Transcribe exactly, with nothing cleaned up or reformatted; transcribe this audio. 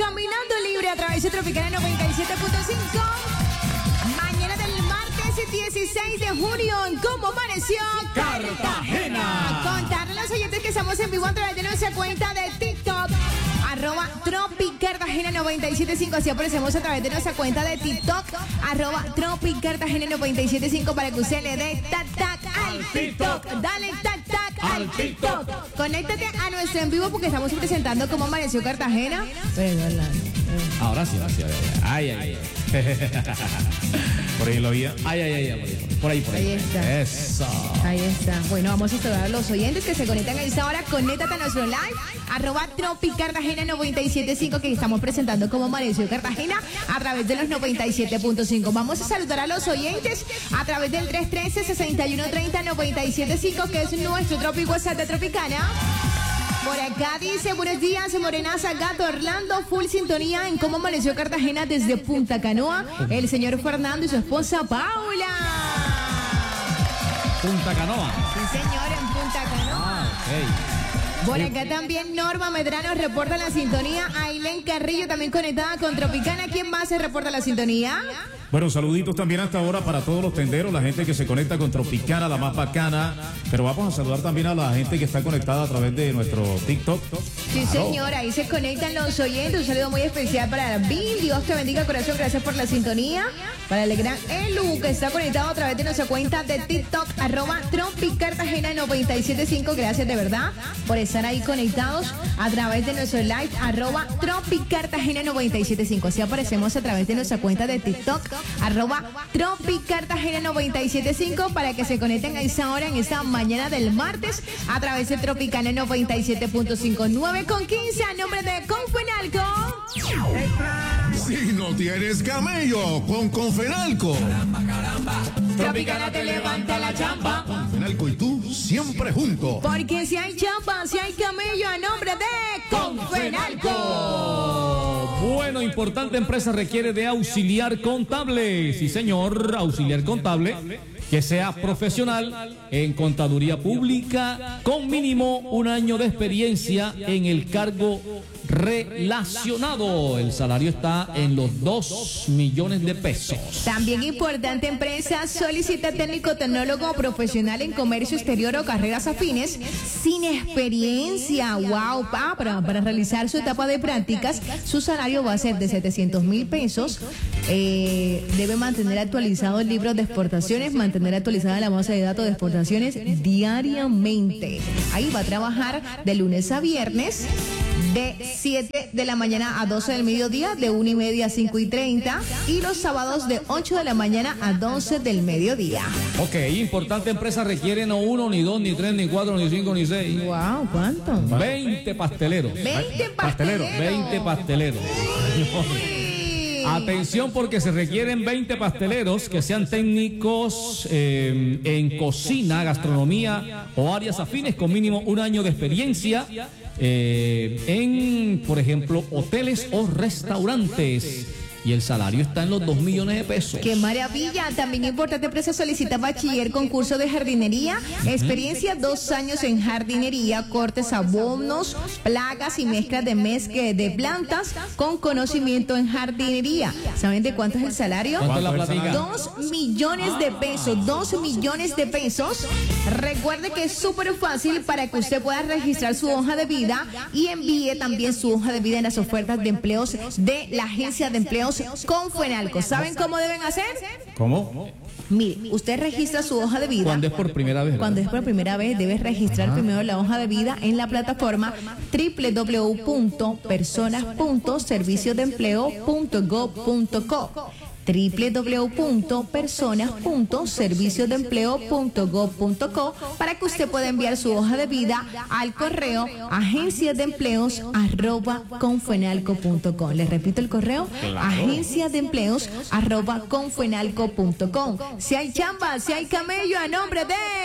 Caminando Libre a través de Tropicana noventa y siete punto cinco. Mañana del martes dieciséis de junio, en ¿Cómo amaneció Cartagena? Contarle a los oyentes que estamos en vivo a través de nuestra cuenta de TikTok, arroba Tropi Cartagena noventa y siete punto cinco. Así aparecemos a través de nuestra cuenta de TikTok, arroba Tropi Cartagena noventa y siete punto cinco, para que usted le dé tac tac al TikTok. Dale tac tac al TikTok. Conéctate a nuestro en vivo porque estamos presentando Cómo amaneció Cartagena. Ahora sí, ahora sí. Ay, ay, ay. Por ahí lo oía. Ay, ay, ay. Por ahí, por ahí. Ahí está. Eso. Ahí está. Bueno, vamos a saludar a los oyentes que se conectan a esta hora. Conéctate a nuestro live, arroba Tropi Cartagena noventa y siete punto cinco, que estamos presentando Cómo amaneció Cartagena a través de los noventa y siete punto cinco. Vamos a saludar a los oyentes a través del tres uno tres, seis uno tres cero, noventa y siete punto cinco, que es nuestro Tropi WhatsApp de Tropicana. Por acá dice, buenos días, Morenaza, Gato, Orlando, full sintonía en Cómo amaneció Cartagena desde Punta Canoa, el señor Fernando y su esposa Paula. Punta Canoa. Sí, señor, en Punta Canoa. Ah, ok. Por acá también Norma Medrano reporta la sintonía. Ailén Carrillo también conectada con Tropicana. ¿Quién más se reporta la sintonía? Bueno, saluditos también hasta ahora para todos los tenderos, la gente que se conecta con Tropicana, la más bacana. Pero vamos a saludar también a la gente que está conectada a través de nuestro TikTok. Sí, señor, ahí se conectan los oyentes. Un saludo muy especial para Bill. Dios te bendiga, corazón. Gracias por la sintonía. Para el gran Elu, que está conectado a través de nuestra cuenta de TikTok, arroba Tropi Cartagena noventa y siete punto cinco. Gracias de verdad por estar ahí conectados a través de nuestro live, arroba Tropi Cartagena noventa y siete punto cinco. Así aparecemos a través de nuestra cuenta de TikTok, arroba Tropi Cartagena noventa y siete punto cinco, para que se conecten a esa hora en esta mañana del martes a través de Tropicana noventa y siete punto cinco. nueve con quince a nombre de Confenalco. Si no tienes camello, con Confenalco. Caramba, caramba. Tropicana te levanta la chamba. Confenalco y tú siempre juntos. Porque si hay chamba, si hay camello, a nombre de Confenalco. Bueno, importante empresa requiere de auxiliar contable. Sí, señor, auxiliar contable que sea profesional en contaduría pública con mínimo un año de experiencia en el cargo relacionado. El salario está en los dos millones de pesos. También importante empresa solicita técnico tecnólogo profesional en comercio exterior o carreras afines sin experiencia. Wow, pa, para, para realizar su etapa de prácticas, su salario va a ser de setecientos mil pesos. Eh, debe mantener actualizado el libro de exportaciones, mantener actualizada la base de datos de exportaciones diariamente. Ahí va a trabajar de lunes a viernes, de siete de la mañana a doce del mediodía, de una y media a cinco y treinta, y los sábados de ocho de la mañana a doce del mediodía. Ok, importante empresa requiere no uno, ni dos, ni tres, ni cuatro, ni cinco, ni seis. Wow, ¿cuánto? veinte pasteleros. veinte Pasteleros, pasteleros. veinte pasteleros. Atención, porque se requieren veinte pasteleros que sean técnicos eh, en cocina, gastronomía o áreas afines con mínimo un año de experiencia eh, en, por ejemplo, hoteles o restaurantes. Y el salario está en los dos millones de pesos. ¡Qué maravilla! También importante empresa solicita bachiller con curso de jardinería, experiencia dos años en jardinería, cortes, abonos, plagas y mezclas de mezcla de plantas con conocimiento en jardinería. ¿Saben de cuánto es el salario? ¿Cuánto es la platica? Dos millones de pesos, dos millones de pesos. Recuerde que es súper fácil para que usted pueda registrar su hoja de vida y envíe también su hoja de vida en las ofertas de empleos de la agencia de empleos Confenalco. ¿Saben cómo deben hacer? ¿Cómo? Mire, usted registra su hoja de vida. Cuando es por primera vez. Cuando es por primera vez, debe registrar primero la hoja de vida en la plataforma doble u doble u doble u punto personas punto servicios de empleo punto gov punto co. doble u doble u doble u punto personas punto servicios de empleo punto gov punto co, para que usted pueda enviar su hoja de vida al correo agencias de empleos arroba confenalco punto com. Les repito el correo, claro. agencias de empleos arroba confenalco punto com. Si hay chamba, si hay camello, a nombre de